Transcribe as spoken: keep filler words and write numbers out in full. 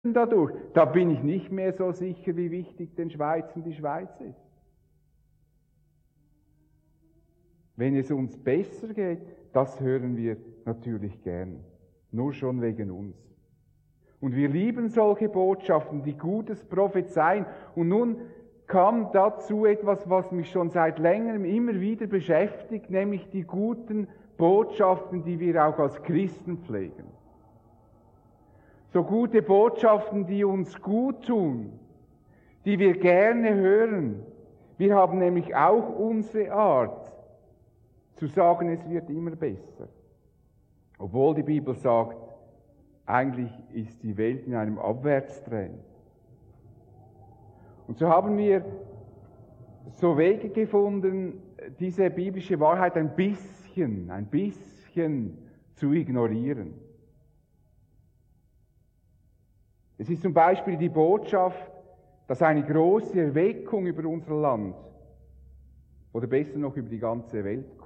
dadurch. Da bin ich nicht mehr so sicher, wie wichtig den Schweizern die Schweiz ist. Wenn es uns besser geht, das hören wir natürlich gern. Nur schon wegen uns. Und wir lieben solche Botschaften, die Gutes prophezeien. Und nun kam dazu etwas, was mich schon seit längerem immer wieder beschäftigt, nämlich die guten Botschaften, die wir auch als Christen pflegen. So gute Botschaften, die uns gut tun, die wir gerne hören. Wir haben nämlich auch unsere Art, zu sagen, es wird immer besser. Obwohl die Bibel sagt, eigentlich ist die Welt in einem Abwärtstrend. Und so haben wir so Wege gefunden, diese biblische Wahrheit ein bisschen, ein bisschen zu ignorieren. Es ist zum Beispiel die Botschaft, dass eine große Erweckung über unser Land oder besser noch über die ganze Welt kommt.